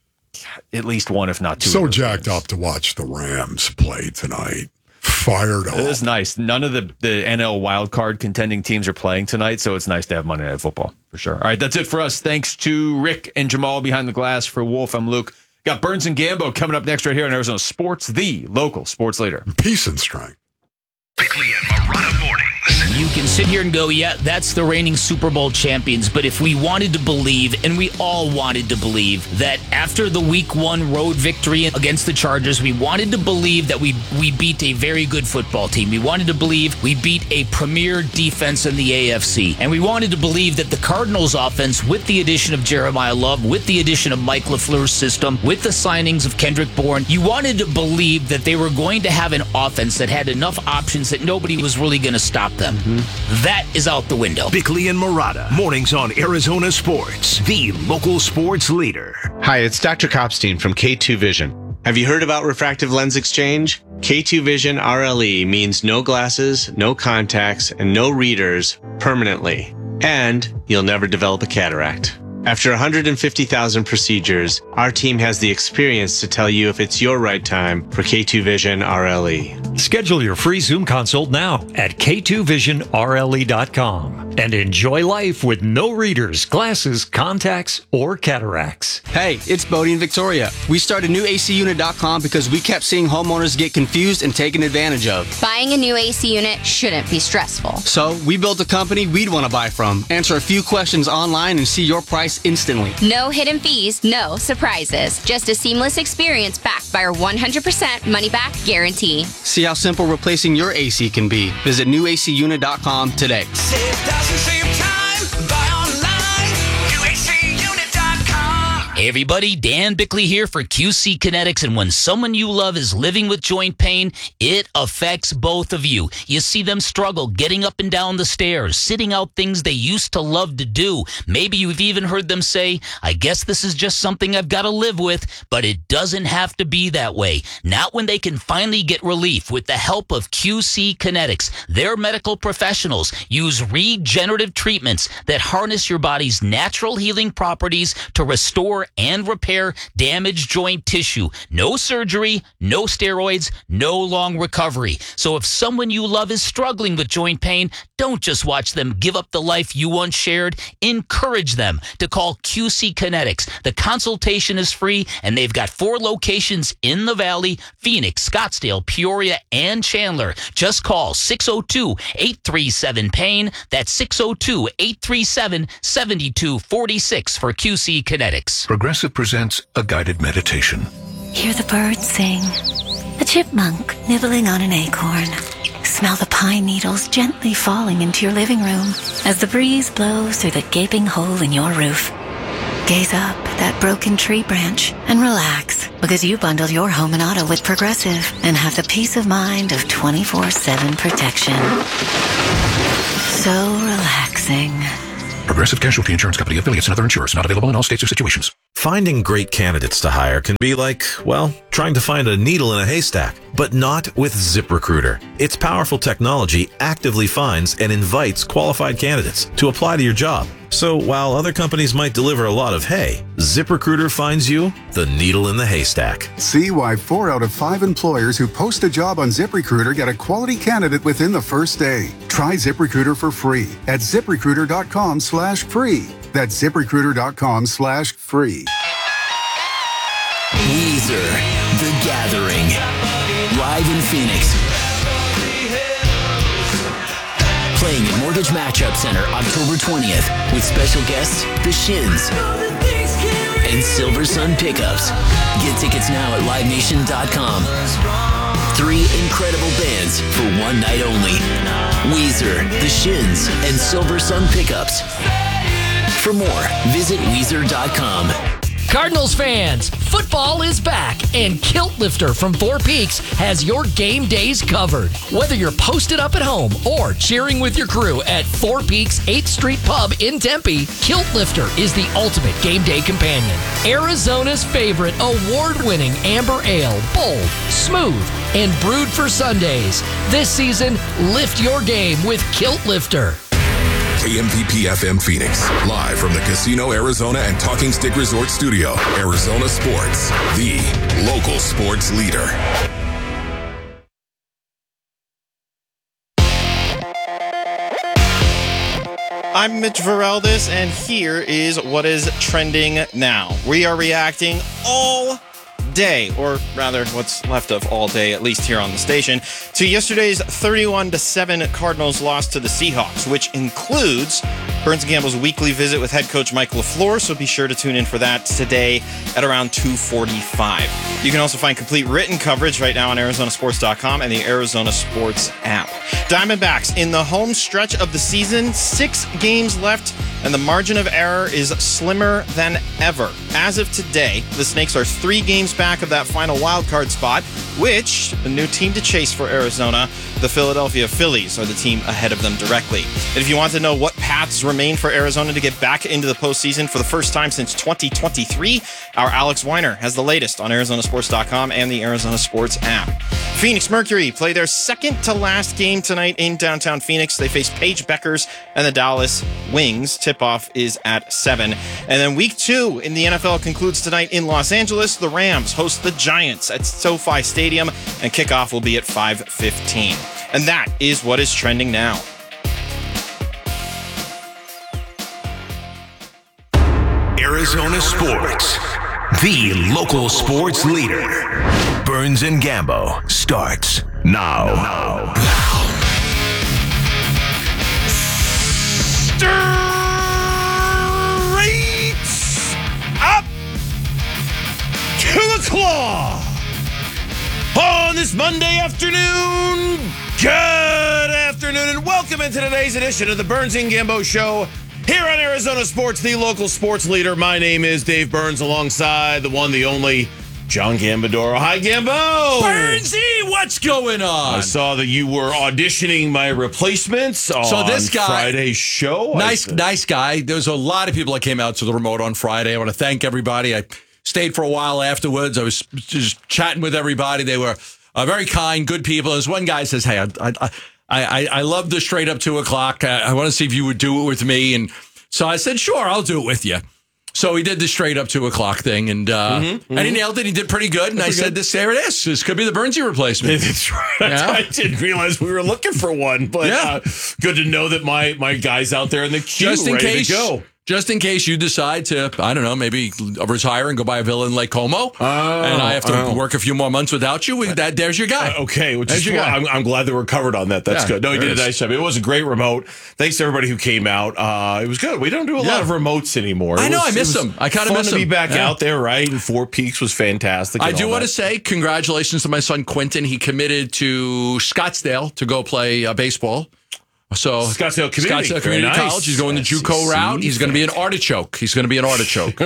S1: at least one, if not two.
S2: So jacked games. Up to watch the Rams play tonight. Fired up.
S1: It is nice. None of the, the N L wildcard contending teams are playing tonight, so it's nice to have Monday Night Football for sure. All right, that's it for us. Thanks to Rick and Jamal behind the glass. For Wolf, I'm Luke. Got Burns and Gambo coming up next right here on Arizona Sports, the local sports leader.
S2: Peace and strength.
S14: Bickley and Marotta mornings.
S8: You can sit here and go, yeah, that's the reigning Super Bowl champions. But if we wanted to believe, and we all wanted to believe, that after the week one road victory against the Chargers, we wanted to believe that we we beat a very good football team. We wanted to believe we beat a premier defense in the A F C. And we wanted to believe that the Cardinals offense, with the addition of Jeremiah Love, with the addition of Mike LaFleur's system, with the signings of Kendrick Bourne, you wanted to believe that they were going to have an offense that had enough options that nobody was really going to stop them. Mm-hmm. That is out the window.
S14: Bickley and Marotta, mornings on Arizona Sports, the local sports leader.
S17: Hi, it's Doctor Kopstein from K two Vision. Have you heard about refractive lens exchange? K two Vision R L E means no glasses, no contacts, and no readers permanently. And you'll never develop a cataract. After one hundred fifty thousand procedures, our team has the experience to tell you if it's your right time for K two Vision R L E.
S18: Schedule your free Zoom consult now at K two vision R L E dot com and enjoy life with no readers, glasses, contacts, or cataracts.
S19: Hey, it's Bodie and Victoria. We started new A C unit dot com because we kept seeing homeowners get confused and taken advantage of.
S20: Buying a new A C unit shouldn't be stressful.
S19: So we built a company we'd want to buy from. Answer a few questions online and see your price instantly.
S20: No hidden fees, no surprises. Just a seamless experience backed by our one hundred percent money-back guarantee.
S19: See how simple replacing your A C can be. Visit new A C unit dot com today.
S14: Save thousands, save time. Buy online. new A C unit dot com.
S8: Hey everybody, Dan Bickley here for Q C Kinetics, and when someone you love is living with joint pain, it affects both of you. You see them struggle getting up and down the stairs, sitting out things they used to love to do. Maybe you've even heard them say, I guess this is just something I've got to live with, but it doesn't have to be that way. Not when they can finally get relief with the help of Q C Kinetics. Their medical professionals use regenerative treatments that harness your body's natural healing properties to restore and repair damaged joint tissue. No surgery, no steroids, no long recovery. So if someone you love is struggling with joint pain, don't just watch them give up the life you once shared. Encourage them to call Q C Kinetics. The consultation is free, and they've got four locations in the Valley: Phoenix, Scottsdale, Peoria, and Chandler. Just call six oh two, eight three seven, pain. That's six oh two, eight three seven, seven two four six for Q C Kinetics.
S14: Progressive presents a guided meditation.
S21: Hear the birds sing. A chipmunk nibbling on an acorn. Smell the pine needles gently falling into your living room as the breeze blows through the gaping hole in your roof. Gaze up at that broken tree branch and relax, because you bundle your home and auto with Progressive and have the peace of mind of twenty-four seven protection. So relaxing.
S14: Progressive Casualty Insurance Company, affiliates, and other insurers. Not available in all states or situations.
S4: Finding great candidates to hire can be like, well, trying to find a needle in a haystack, but not with ZipRecruiter. Its powerful technology actively finds and invites qualified candidates to apply to your job. So while other companies might deliver a lot of hay, ZipRecruiter finds you the needle in the haystack.
S22: See why four out of five employers who post a job on ZipRecruiter get a quality candidate within the first day. Try ZipRecruiter for free at ZipRecruiter.com slash free. That's ZipRecruiter.com slash free.
S23: Weezer, The Gathering, live in Phoenix. Playing at Mortgage Matchup Center October twentieth with special guests The Shins and Silver Sun Pickups. Get tickets now at live nation dot com. Three incredible bands for one night only. Weezer, The Shins, and Silver Sun Pickups. For more, visit Weezer dot com.
S24: Cardinals fans, football is back, and Kilt Lifter from Four Peaks has your game days covered. Whether you're posted up at home or cheering with your crew at Four Peaks eighth Street Pub in Tempe, Kilt Lifter is the ultimate game day companion. Arizona's favorite award-winning amber ale, bold, smooth, and brewed for Sundays. This season, lift your game with Kilt Lifter.
S25: K M P P F M Phoenix, live from the Casino Arizona and Talking Stick Resort Studio. Arizona Sports, the local sports leader.
S26: I'm Mitch Vareldes, and here is what is trending now. We are reacting all day, or rather what's left of all day, at least here on the station, to yesterday's thirty-one to seven Cardinals loss to the Seahawks, which includes Burns and Gamble's weekly visit with head coach Mike LaFleur, so be sure to tune in for that today at around two forty-five. You can also find complete written coverage right now on Arizona Sports dot com and the Arizona Sports app. Diamondbacks in the home stretch of the season, six games left, and the margin of error is slimmer than ever. As of today, the Snakes are three games back of that final wildcard spot, which, a new team to chase for Arizona, the Philadelphia Phillies are the team ahead of them directly. And if you want to know what paths remain for Arizona to get back into the postseason for the first time since twenty twenty-three, our Alex Weiner has the latest on Arizona Sports dot com and the Arizona Sports app. Phoenix Mercury play their second to last game tonight in downtown Phoenix. They face Paige Beckers and the Dallas Wings. Tip-off is at seven. And then week two in the N F L concludes tonight in Los Angeles. The Rams host the Giants at SoFi Stadium, and kickoff will be at five fifteen. And that is what is trending now.
S27: Arizona Sports, the local sports leader. Burns and Gambo starts now. now.
S26: Straight up to the claw on this Monday afternoon. Good afternoon, and welcome into today's edition of the Burns and Gambo Show here on Arizona Sports, the local sports leader. My name is Dave Burns, alongside the one, the only John Gambadoro. Hi, Gambo.
S12: Burnsy, what's going on?
S26: I saw that you were auditioning my replacements on
S12: so this guy,
S26: Friday's show.
S12: Nice, nice guy. There was a lot of people that came out to the remote on Friday. I want to thank everybody. I stayed for a while afterwards. I was just chatting with everybody. They were uh, very kind, good people. There's one guy says, "Hey, I I I, I love the straight up two o'clock. I, I want to see if you would do it with me." And so I said, "Sure, I'll do it with you." So he did the straight up two o'clock thing, and uh, mm-hmm, mm-hmm. and he nailed it. He did pretty good. And That's I said, good. "This there it is. This could be the Burnsy replacement."
S26: That's right. Yeah? I didn't realize we were looking for one, but yeah. uh, good to know that my my guy's out there in the queue,
S12: just in
S26: ready
S12: case,
S26: to go.
S12: Just in case you decide to, I don't know, maybe retire and go buy a villa in Lake Como, oh, and I have to oh. work a few more months without you. That there's your guy.
S26: Uh, okay, which there's is your guy. I'm, I'm glad that we're covered on that. That's yeah, good. No, he did is. a nice job. It was a great remote. Thanks to everybody who came out. Uh, it was good. We don't do a yeah. lot of remotes anymore. It
S12: I know.
S26: Was,
S12: I miss them. I kind of miss
S26: them.
S12: Fun
S26: to be back
S12: yeah.
S26: out there, right? And Four Peaks was fantastic.
S12: I do want to say congratulations to my son Quentin. He committed to Scottsdale to go play uh, baseball. So
S26: Scottsdale Community,
S12: Scottsdale Community
S26: nice.
S12: College. He's going the JUCO route. He's going to be an artichoke. He's going to be an artichoke.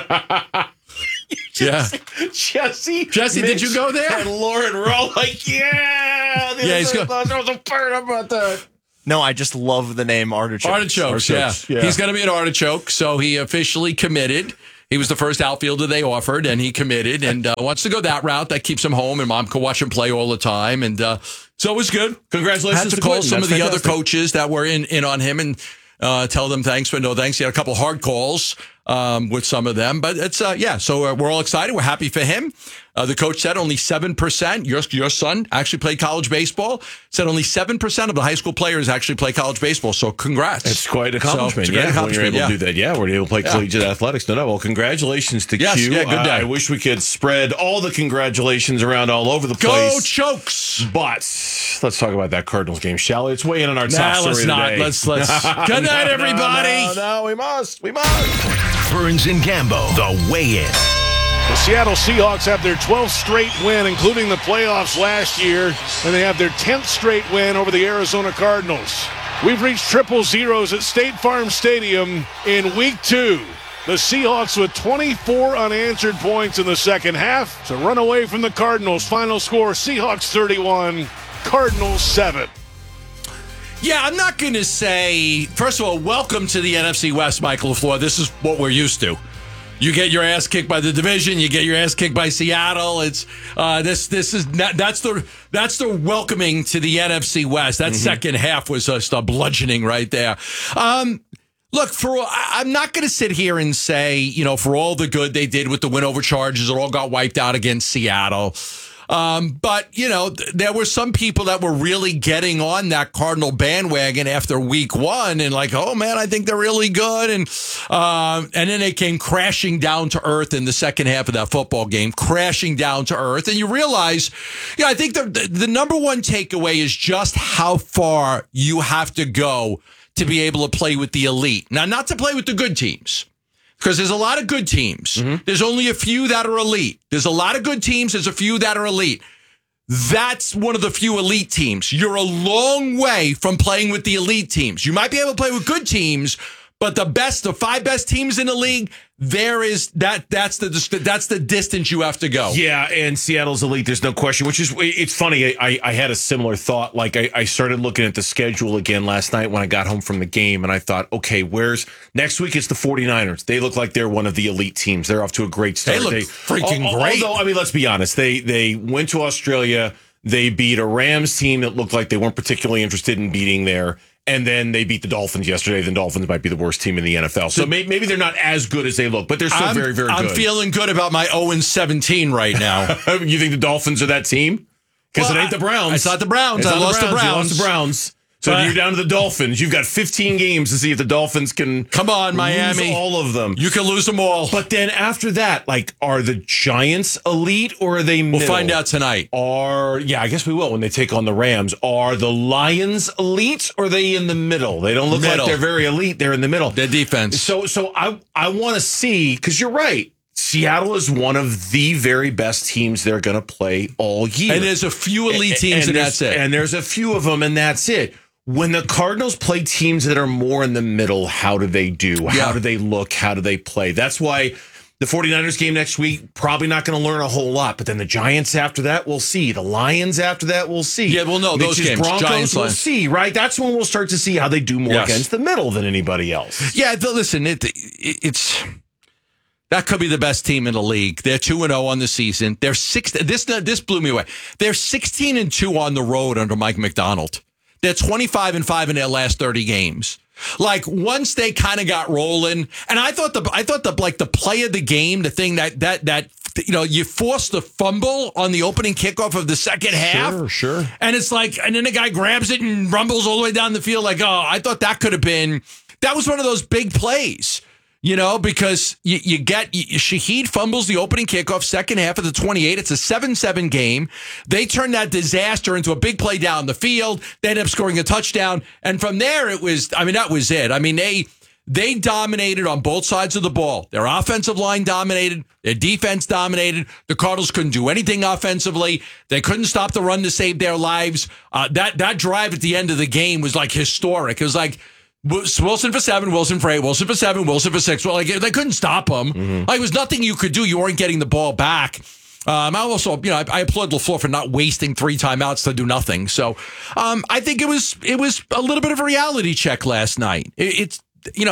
S12: yeah,
S26: Jesse.
S12: Jesse,
S26: Mitch,
S12: did you go there?
S26: And Lauren, we're all like, yeah.
S12: Yeah, he's going.
S26: There was a part about that.
S28: No, I just love the name artichoke.
S12: Artichokes. Artichokes yeah. yeah, he's going to be an artichoke. So he officially committed. He was the first outfielder they offered, and he committed and uh, wants to go that route. That keeps him home, and mom can watch him play all the time. And uh, so it was good.
S1: Congratulations
S12: Had to
S1: to
S12: call
S1: Quentin.
S12: some
S1: That's
S12: of the
S1: fantastic.
S12: other coaches that were in, in on him and uh, tell them thanks, but no thanks. He had a couple hard calls um, with some of them. But it's, uh, yeah, so uh, we're all excited. We're happy for him. Uh, the coach said only seven percent, your, your son actually played college baseball, said only seven percent of the high school players actually play college baseball. So congrats.
S5: It's quite an accomplishment.
S12: So, it's a great
S5: yeah,
S12: accomplishment,
S5: when you're able
S12: yeah.
S5: to do that. Yeah, we're able to play
S12: Yeah.
S5: collegiate athletics. No, no. Well, congratulations to
S12: Yes,
S5: Q.
S12: yeah, good day.
S5: I, I wish we could spread all the congratulations around all over the
S12: Go
S5: place.
S12: Chokes!
S5: But let's talk about that Cardinals game, shall we? It's weighing in on our
S12: Nah,
S5: top story
S12: let's not.
S5: today.
S12: Let's- let's- Good night, everybody.
S5: No, no, no, we must. We must.
S27: Burns and Gambo, the weigh-in.
S6: The Seattle Seahawks have their twelfth straight win, including the playoffs last year, and they have their tenth straight win over the Arizona Cardinals. We've reached triple zeros at State Farm Stadium in week two. The Seahawks with twenty-four unanswered points in the second half to run away from the Cardinals. Final score, Seahawks thirty-one, Cardinals seven.
S12: Yeah, I'm not going to say, first of all, welcome to the N F C West, Michael LaFleur. This is what we're used to. You get your ass kicked by the division. You get your ass kicked by Seattle. It's uh, this. This is not, that's the that's the welcoming to the N F C West. That
S5: Mm-hmm.
S12: second half was just a bludgeoning right there. Um, look, for I- I'm not going to sit here and say, you know, for all the good they did with the win over Chargers, it all got wiped out against Seattle. Um, but, you know, th- there were some people that were really getting on that Cardinal bandwagon after week one and like, oh, man, I think they're really good. And um, and then they came crashing down to earth in the second half of that football game, crashing down to earth. And you realize, yeah, I think the, the, the number one takeaway is just how far you have to go to be able to play with the elite. Now, not to play with the good teams. Because there's a lot of good teams. There's only a few that are elite. There's a lot of good teams. There's a few that are elite. That's one of the few elite teams. You're a long way from playing with the elite teams. You might be able to play with good teams, but the best, the five best teams in the league, there is that. That's the that's the distance you have to go.
S5: Yeah, and Seattle's elite, there's no question, which is, it's funny. I, I had a similar thought. Like, I, I started looking at the schedule again last night when I got home from the game, and I thought, okay, where's next week? It's the 49ers. They look like they're one of the elite teams. They're off to a great start.
S12: They look freaking
S5: al-
S12: great.
S5: Although, I mean, let's be honest. They, they went to Australia. They beat a Rams team that looked like they weren't particularly interested in beating there. And then they beat the Dolphins yesterday. The Dolphins might be the worst team in the N F L. So maybe, maybe they're not as good as they look, but they're still
S12: I'm,
S5: very, very
S12: I'm
S5: good.
S12: feeling good about my oh and seventeen right now.
S5: You think the Dolphins are that team? Because
S12: Well,
S5: it ain't the Browns.
S12: I- it's not the Browns.
S5: It's
S12: I
S5: not
S12: lost the
S5: You
S12: Browns.
S5: lost the Browns. So
S12: But-
S5: you're down to the Dolphins. You've got fifteen games to see if the Dolphins can
S12: come on, Miami.
S5: lose all of them.
S12: You can lose them all.
S5: But then after that, like, are the Giants elite or are they middle?
S12: We'll find out tonight.
S5: Are yeah, I guess we will when they take on the Rams. Are the Lions elite or are they in the middle? They don't look
S12: Middle.
S5: like they're very elite. They're in the middle.
S12: Their defense.
S5: So so I I want to see, because you're right. Seattle is one of the very best teams they're going to play all year.
S12: And there's a few elite teams, and
S5: there's-
S12: that's it.
S5: And there's a few of them, and that's it. When the Cardinals play teams that are more in the middle, how do they do? How
S12: Yeah.
S5: do they look? How do they play? That's why the 49ers game next week, probably not going to learn a whole lot. But then the Giants after that, we'll see. The Lions after that, we'll see.
S12: Yeah, well, no, those
S5: Mitch's
S12: games,
S5: Broncos,
S12: Giants,
S5: we'll
S12: Lions.
S5: see, right? That's when we'll start to see how they do more
S12: Yes.
S5: against the middle than anybody else.
S12: Yeah, th- listen, it, it, it's that could be the best team in the league. They're two and zero on the season. They're six. This this blew me away. They're sixteen and two on the road under Mike McDonald. They're twenty-five and five in their last thirty games. Like, once they kind of got rolling, and I thought the I thought the like the play of the game, the thing that that that you know, you forced the fumble on the opening kickoff of the second half.
S5: Sure, sure.
S12: And it's like, and then the guy grabs it and rumbles all the way down the field. Like, oh, I thought that could have been. That was one of those big plays. You know, because you, you get you, Shaheed fumbles the opening kickoff, second half of the twenty-eight. It's a seven seven game. They turn that disaster into a big play down the field. They end up scoring a touchdown. And from there, it was, I mean, that was it. I mean, they they dominated on both sides of the ball. Their offensive line dominated. Their defense dominated. The Cardinals couldn't do anything offensively. They couldn't stop the run to save their lives. Uh, that, that drive at the end of the game was like historic. It was like, Wilson for seven, Wilson for eight, Wilson for seven, Wilson for six. Well, like, they couldn't stop him.
S5: Mm-hmm.
S12: Like, there was nothing you could do. You weren't getting the ball back. Um, I also, you know, I, I applaud LaFleur for not wasting three timeouts to do nothing. So, um, I think it was it was a little bit of a reality check last night. It, it's, you know,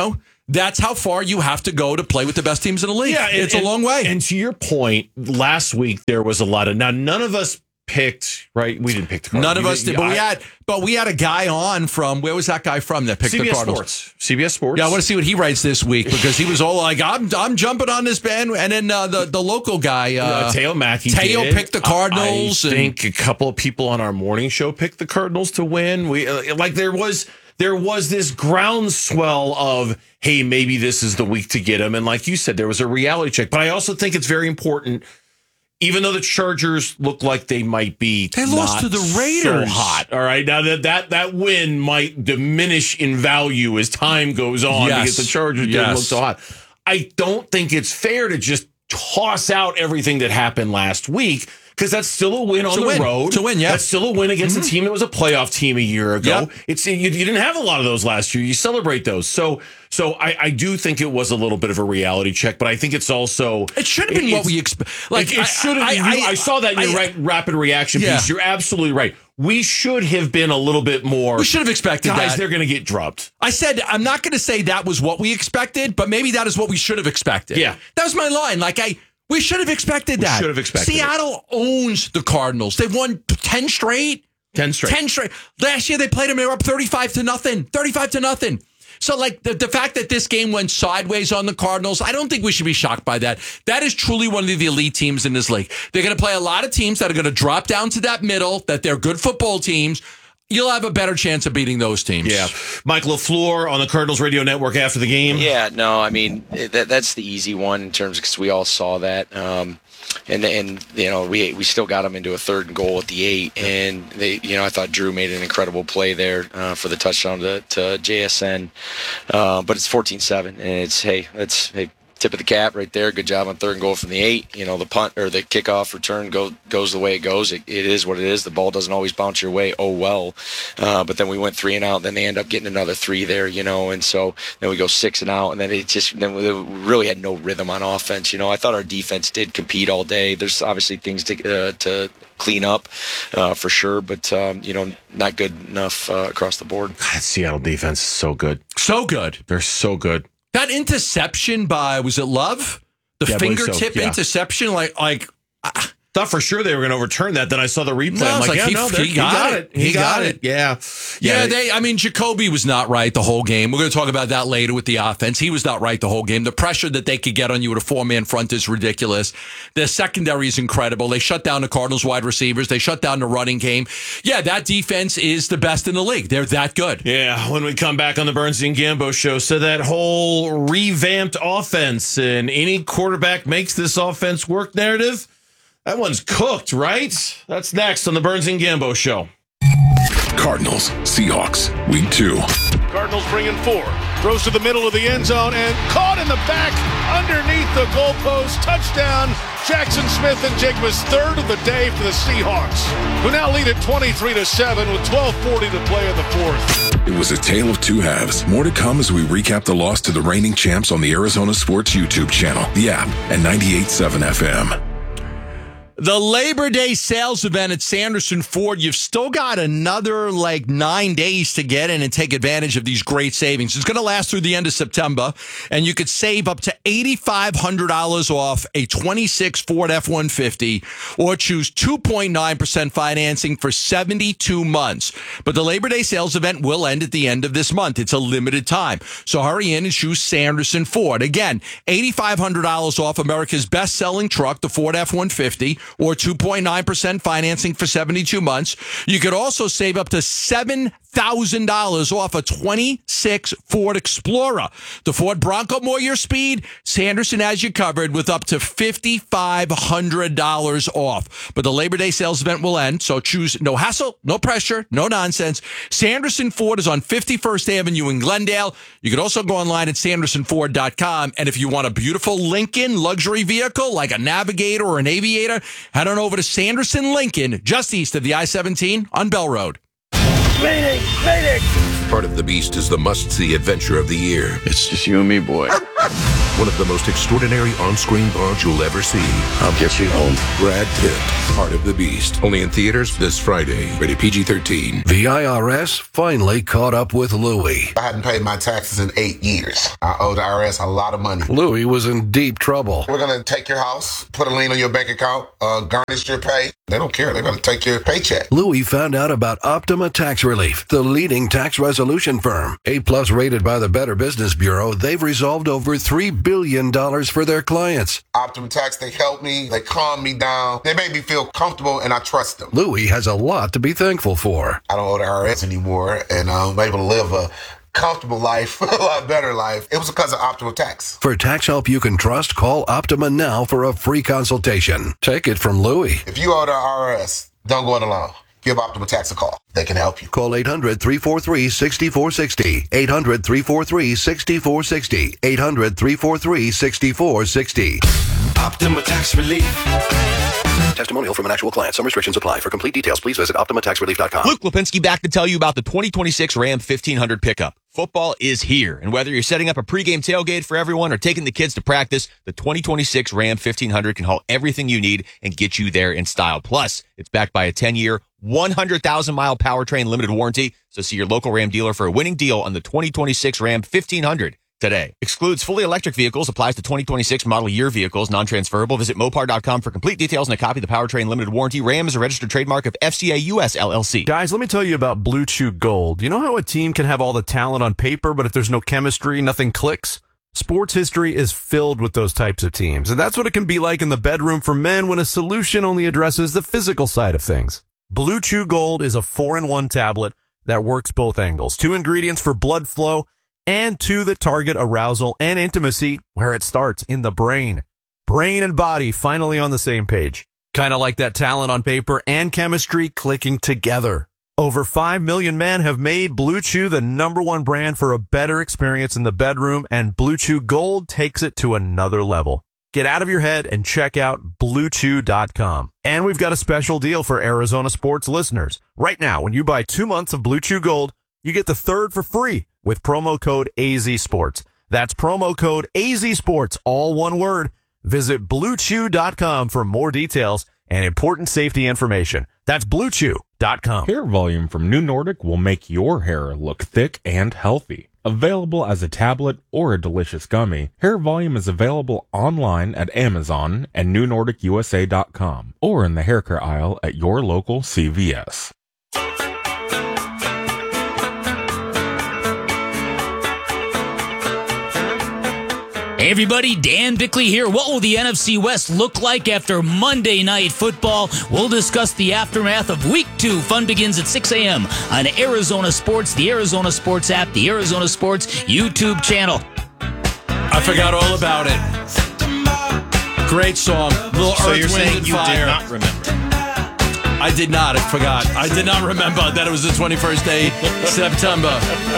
S12: That's how far you have to go to play with the best teams in the league.
S5: Yeah, and,
S12: it's a
S5: and-
S12: long way.
S5: And to your point, last week there was a lot of now. None of us picked right. We didn't pick the Cardinals.
S12: None of
S5: You
S12: us did, but
S5: I-
S12: we had, but we had a guy on from where was that guy from that picked
S5: C B S
S12: the Cardinals?
S5: Sports. C B S Sports.
S12: Yeah, I want to see what he writes this week because he was all like, "I'm, I'm jumping on this band," and then uh, the the local guy, uh,
S5: Uh, Teo Mackey.
S12: Teo
S5: did.
S12: picked the Cardinals.
S5: I
S12: and-
S5: think a couple of people on our morning show picked the Cardinals to win. We uh, like there was there was this groundswell of, hey, maybe this is the week to get him, and like you said, there was a reality check. But I also think it's very important. Even though the Chargers look like they might be,
S12: They lost
S5: not
S12: to the
S5: so
S12: Raiders.
S5: hot. All right, now that that that win might diminish in value as time goes on
S12: Yes.
S5: because the Chargers didn't
S12: Yes.
S5: look so hot. I don't think it's fair to just toss out everything that happened last week because that's still a win
S12: It's
S5: on
S12: a
S5: the
S12: win.
S5: road.
S12: It's a win, yeah.
S5: That's still a win against
S12: Mhm.
S5: a team that was a playoff team a year ago.
S12: Yep.
S5: It's you, you didn't have a lot of those last year. You celebrate those. So so I, I do think it was a little bit of a reality check, but I think it's also
S12: It should have been what
S5: it's-
S12: we expect. Like
S5: it, it should have.
S12: I,
S5: been.
S12: I,
S5: You- I saw that in your
S12: I-
S5: right, rapid reaction
S12: Yeah.
S5: piece. You're absolutely right. We should have been a little bit more.
S12: We should have expected
S5: guys,
S12: that.
S5: they're going to get drubbed.
S12: I said I'm not going to say that was what we expected, but maybe that is what we should have expected.
S5: Yeah.
S12: That was my line. Like I we should have expected
S5: We
S12: that.
S5: should have expected it.
S12: Seattle owns the Cardinals. They've won ten straight.
S5: ten straight.
S12: ten straight. Last year they played them, they were up thirty-five to nothing. thirty-five to nothing. So, like, the, the fact that this game went sideways on the Cardinals, I don't think we should be shocked by that. That is truly one of the elite teams in this league. They're going to play a lot of teams that are going to drop down to that middle, that they're good football teams. You'll have a better chance of beating those teams.
S5: Yeah. Mike LaFleur on the Cardinals radio network after the game.
S3: Yeah, no, I mean, that, that's the easy one in terms because we all saw that. Um, and, and you know, we we still got them into a third and goal at the eight. And, they, you know, I thought Drew made an incredible play there uh, for the touchdown to, to J S N. Uh, but it's fourteen seven. And it's, hey, that's, hey, tip of the cap right there. Good job on third and goal from the eight. You know, the punt or the kickoff return go, goes the way it goes. It, it is what it is. The ball doesn't always bounce your way. Oh, well. Uh, but then we went three and out. Then they end up getting another three there, you know. And so then we go six and out. And then it just, then we really had no rhythm on offense. You know, I thought our defense did compete all day. There's obviously things to, uh, to clean up uh, for sure. But, um, you know, not good enough uh, across the board.
S5: God, Seattle defense is so good.
S12: So good.
S5: They're so good.
S12: That interception by, was it Love? The
S5: Yeah, I believe so,
S12: fingertip
S5: yeah.
S12: interception, like, like
S5: Thought for sure they were going to overturn that. Then I saw the replay.
S12: No,
S5: I'm
S12: it's
S5: like,
S12: like,
S5: yeah,
S12: he-
S5: no, they're-
S12: he got it.
S5: He,
S12: He
S5: got,
S12: got
S5: it.
S12: it.
S5: Yeah.
S12: Yeah, they. I mean, Jacoby was not right the whole game. We're going to talk about that later with the offense. He was not right the whole game. The pressure that they could get on you with a four-man front is ridiculous. Their secondary is incredible. They shut down the Cardinals wide receivers. They shut down the running game. Yeah, that defense is the best in the league. They're that good.
S5: Yeah, when we come back on the Burns and Gambo show, so that whole revamped offense and any quarterback makes this offense work narrative, that one's cooked, right? That's next on the Burns and Gambo show.
S25: Cardinals, Seahawks, week two.
S6: Cardinals bringing four. Throws to the middle of the end zone and caught in the back underneath the goalpost. Touchdown. Jackson Smith and Jacobs, third of the day for the Seahawks, who now lead at twenty-three to seven with twelve forty to play in the fourth.
S25: It was a tale of two halves. More to come as we recap the loss to the reigning champs on the Arizona Sports YouTube channel, the app, and ninety-eight point seven F M.
S12: The Labor Day sales event at Sanderson Ford, you've still got another like nine days to get in and take advantage of these great savings. It's going to last through the end of September, and you could save up to eight thousand five hundred dollars off a twenty-six Ford F one fifty or choose two point nine percent financing for seventy-two months. But the Labor Day sales event will end at the end of this month. It's a limited time. So hurry in and choose Sanderson Ford. Again, eight thousand five hundred dollars off America's best-selling truck, the Ford F one fifty, or two point nine percent financing for seventy-two months. You could also save up to seven thousand dollars off a twenty-six Ford Explorer. The Ford Bronco, more your speed. Sanderson has you covered with up to five thousand five hundred dollars off. But the Labor Day sales event will end, so choose no hassle, no pressure, no nonsense. Sanderson Ford is on fifty-first Avenue in Glendale. You can also go online at sanderson ford dot com. And if you want a beautiful Lincoln luxury vehicle like a Navigator or an Aviator, head on over to Sanderson Lincoln, just east of the I seventeen on Bell Road.
S7: Mayday! Mayday!
S25: Part of the Beast is the must-see adventure of the year.
S7: It's just you and me, boy.
S25: one of the most extraordinary on-screen bonds you'll ever see. I'll get you home. Brad Pitt, Heart of the Beast. Only in theaters this Friday. Rated P G thirteen.
S7: The I R S finally caught up with Louie.
S9: I hadn't paid my taxes in eight years. I owe the I R S a lot of money.
S7: Louie was in deep trouble.
S9: We're going to take your house, put a lien on your bank account, uh, garnish your pay. They don't care. They're going to take your paycheck.
S7: Louie found out about Optima Tax Relief, the leading tax resolution firm. A-plus rated by the Better Business Bureau, they've resolved over three billion dollars for their clients.
S9: Optima Tax, they help me. They calm me down. They make me feel comfortable, and I trust them.
S7: Louie has a lot to be thankful for.
S9: I don't owe the I R S anymore, and I'm able to live a comfortable life, a lot better life. It was because of Optima Tax.
S7: For tax help you can trust, call Optima now for a free consultation. Take it from Louie.
S9: If you owe the I R S, don't go it alone. Give Optima Tax a call. They can help you.
S7: Call eight hundred, three four three, six four six zero. eight hundred, three four three, six four six zero. eight hundred, three four three, six four six zero. Optima Tax Relief. Testimonial from an actual client. Some restrictions apply. For complete details, please visit Optima Tax Relief dot com.
S10: Luke Lipinski back to tell you about the twenty twenty-six Ram fifteen hundred pickup. Football is here, and whether you're setting up a pregame tailgate for everyone or taking the kids to practice, the twenty twenty-six Ram fifteen hundred can haul everything you need and get you there in style. Plus, it's backed by a ten-year, one hundred thousand mile powertrain limited warranty, so see your local Ram dealer for a winning deal on the twenty twenty-six Ram fifteen hundred. Today. Excludes fully electric vehicles, applies to twenty twenty-six model year vehicles, non-transferable. Visit Mopar dot com for complete details and a copy of the powertrain limited warranty. Ram is a registered trademark of F C A U S L L C.
S11: Guys, let me tell you about Blue Chew Gold. You know how a team can have all the talent on paper, but if there's no chemistry, nothing clicks? Sports history is filled with those types of teams, and that's what it can be like in the bedroom for men when a solution only addresses the physical side of things. Blue Chew Gold is a four in one tablet that works both angles. Two ingredients for blood flow, and two that target arousal and intimacy where it starts, in the brain. Brain and body finally on the same page. Kind of like that talent on paper and chemistry clicking together. Over five million men have made Blue Chew the number one brand for a better experience in the bedroom, and Blue Chew Gold takes it to another level. Get out of your head and check out blue chew dot com. And we've got a special deal for Arizona sports listeners. Right now, when you buy two months of Blue Chew Gold, you get the third for free with promo code A Z Sports. That's promo code A Z Sports, all one word. Visit blue chew dot com for more details and important safety information. That's blue chew dot com.
S13: Hair volume from New Nordic will make your hair look thick and healthy. Available as a tablet or a delicious gummy, Hair Volume is available online at Amazon and new nordic u s a dot com or in the hair care aisle at your local C V S.
S8: Hey everybody, Dan Bickley here. What will the N F C West look like after Monday Night Football? We'll discuss the aftermath of Week two. Fun begins at six a.m. on Arizona Sports, the Arizona Sports app, the Arizona Sports YouTube channel.
S5: I forgot all about it. Great song. Little
S26: So
S5: Earth,
S26: you're
S5: Wind,
S26: saying
S5: and
S26: you
S5: Fire.
S26: did not remember?
S5: I did not. I forgot. I did not remember that it was the twenty-first day of September.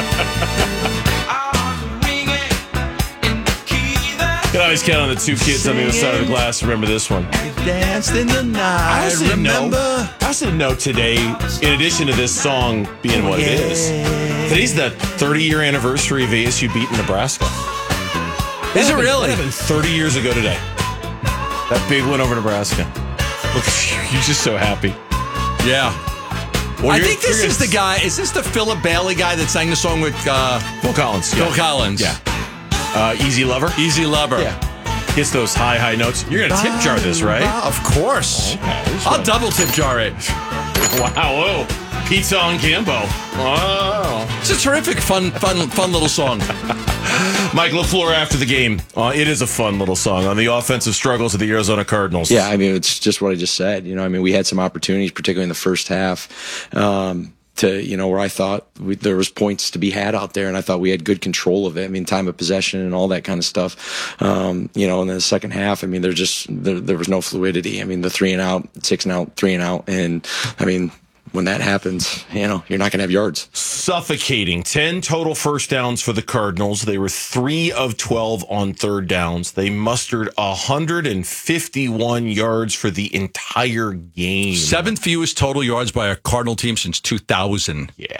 S5: You can always count on the two kids on the other side of the glass. Remember this one.
S26: Danced in the night.
S5: I also didn't know.
S26: remember.
S5: I also didn't know today, in addition to this song being what it is, today's the thirty-year anniversary of A S U beating Nebraska. Is it really? It happened thirty years ago today. That big win over Nebraska. Look, you're just so happy.
S15: Yeah.
S5: Well,
S15: I
S5: you're-
S15: think this
S5: you're
S15: is
S5: gonna-
S15: the guy. Is this the Philip Bailey guy that sang the song with uh,
S5: Phil Collins?
S15: Phil
S5: yeah.
S15: Collins.
S5: Yeah. Uh, Easy Lover?
S15: Easy Lover.
S5: Yeah. Hits those high, high notes. You're going to tip jar this, right?
S15: Of course.
S5: Okay,
S15: I'll double tip jar it.
S5: Wow, whoa. Pizza on Cambo. Wow.
S15: It's a terrific, fun, fun, fun little song.
S5: Mike LaFleur after the game. Uh, it is a fun little song on the offensive struggles of the Arizona Cardinals.
S3: Yeah, I mean, it's just what I just said. You know, I mean, we had some opportunities, particularly in the first half, um, to, you know, where I thought we, there was points to be had out there, and I thought we had good control of it. I mean, time of possession and all that kind of stuff. Um, you know, in the second half, I mean, there just, there, there was no fluidity. I mean, the three and out, six and out, three and out. And I mean, when that happens, you know, you're not going to have yards.
S5: Suffocating. ten total first downs for the Cardinals. They were three of twelve on third downs. They mustered one hundred fifty-one yards for the entire game.
S15: Seventh fewest total yards by a Cardinal team since two thousand.
S5: Yeah.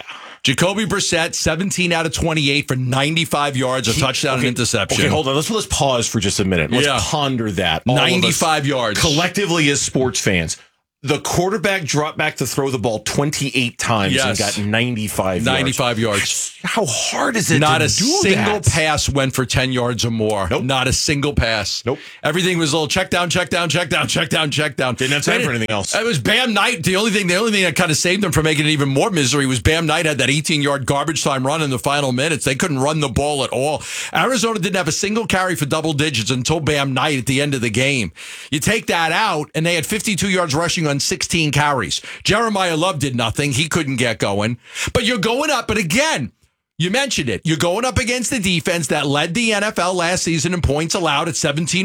S15: Jacoby Brissett, seventeen out of twenty-eight for ninety-five yards, a
S5: He-
S15: touchdown
S5: okay,
S15: and interception.
S5: Okay, hold on. Let's let's pause for just a minute. Let's
S15: Yeah.
S5: ponder that. All of us
S15: ninety-five yards.
S5: collectively as sports fans. The quarterback dropped back to throw the ball twenty-eight times
S15: Yes.
S5: and got ninety-five yards.
S15: ninety-five yards.
S5: How hard is it
S15: Not
S5: to
S15: a
S5: do
S15: single
S5: that?
S15: pass went for ten yards or more.
S5: Nope.
S15: Not a single pass.
S5: Nope.
S15: Everything was a little check down, check down, check down, check down, check down.
S5: Didn't have time
S15: They
S5: for
S15: didn't-
S5: anything else.
S15: It was Bam Knight. The only thing, the only thing that kind of saved them from making it even more misery was Bam Knight had that eighteen-yard garbage time run in the final minutes. They couldn't run the ball at all. Arizona didn't have a single carry for double digits until Bam Knight at the end of the game. You take that out, and they had fifty-two yards rushing on sixteen carries. Jeremiah Love did nothing. He couldn't get going. But you're going up, but again, you mentioned it. You're going up against the defense that led the N F L last season in points allowed at seventeen